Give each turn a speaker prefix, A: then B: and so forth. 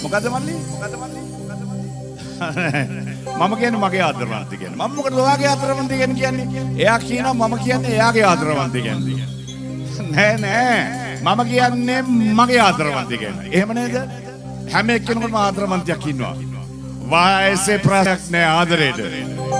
A: මොකද මල්ලි? මම කියන්නේ මගේ ආදරවන්තය කියන්නේ. මම මොකටද ඔයාගේ ආදරවන්තය කියන්නේ? එයා කියනවා මම කියන්නේ එයාගේ ආදරවන්තය කියන්නේ. නෑ මම කියන්නේ මගේ ආදරවන්තය කියන්නේ. එහෙම නේද? හැම එක්කෙනෙකුටම ආදරවන්තයක් ඉන්නවා. වයසේ ප්‍රශ්නයක් නෑ ආදරේට.